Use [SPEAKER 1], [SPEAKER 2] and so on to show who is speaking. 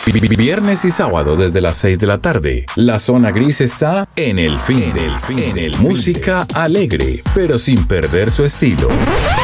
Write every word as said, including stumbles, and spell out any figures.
[SPEAKER 1] Viernes y sábado desde las seis de la tarde. La zona gris está en el fin del fin. En el música alegre, pero sin perder su estilo.